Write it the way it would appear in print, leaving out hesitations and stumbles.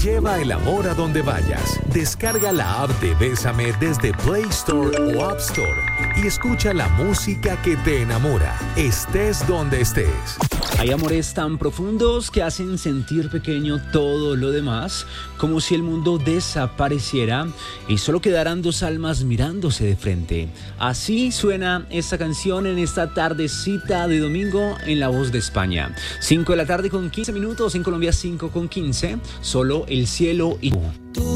lleva el amor a donde vayas. Descarga la app de Bésame desde Play Store o App Store y escucha la música que te enamora, estés donde estés. Hay amores tan profundos que hacen sentir pequeño todo lo demás, como si el mundo desapareciera y solo quedaran dos almas mirándose de frente. Así suena esta canción en esta tardecita de domingo en La Voz de España. 5 de la tarde con 15 minutos, en Colombia 5 con 15, solo el cielo y tú.